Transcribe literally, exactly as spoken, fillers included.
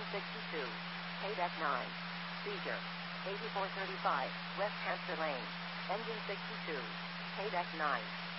Engine sixty-two. Paydeck nine. Seizure. eighty-four thirty-five, West Hampshire Lane. Engine sixty-two. Paydeck nine.